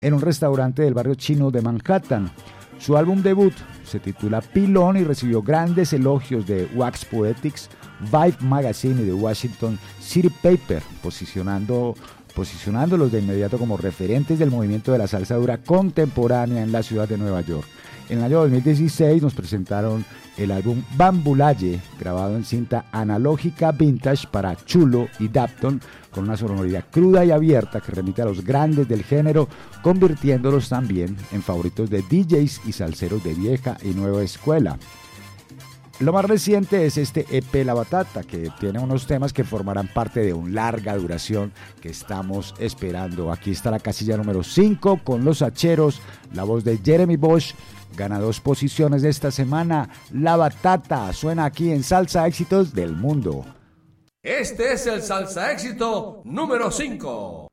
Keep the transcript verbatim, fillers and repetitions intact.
en un restaurante del barrio chino de Manhattan. Su álbum debut se titula Pilón y recibió grandes elogios de Wax Poetics, Vibe Magazine y de Washington City Paper, posicionando, posicionándolos de inmediato como referentes del movimiento de la salsa dura contemporánea en la ciudad de Nueva York. En el año dos mil dieciséis nos presentaron el álbum Bambulaye, grabado en cinta analógica vintage para Chulo y Dapton, con una sonoridad cruda y abierta que remite a los grandes del género, convirtiéndolos también en favoritos de D Js y salseros de vieja y nueva escuela. Lo más reciente es este E P La Batata, que tiene unos temas que formarán parte de una larga duración que estamos esperando. Aquí está la casilla número cinco con Los Hacheros, la voz de Jeremy Bosch. Gana dos posiciones de esta semana. La Batata suena aquí en Salsa Éxitos del Mundo. Este es el Salsa Éxito número cinco.